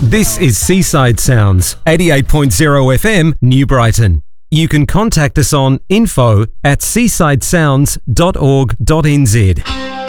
This is Seaside Sounds, 88.0 FM, New Brighton. You can contact us on info@seasidesounds.org.nz.